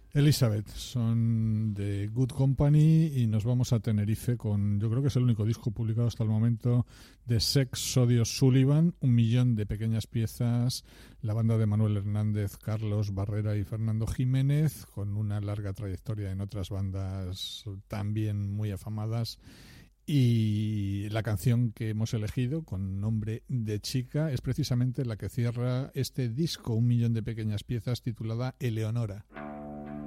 Elizabeth son de Good Company y nos vamos a Tenerife con, yo creo que es el único disco publicado hasta el momento de Sex Sodio Sullivan, 1.000.000 de pequeñas piezas, la banda de Manuel Hernández, Carlos Barrera y Fernando Jiménez, con una larga trayectoria en otras bandas también muy afamadas. Y la canción que hemos elegido con nombre de chica es precisamente la que cierra este disco, 1.000.000 de pequeñas piezas, titulada Eleonora.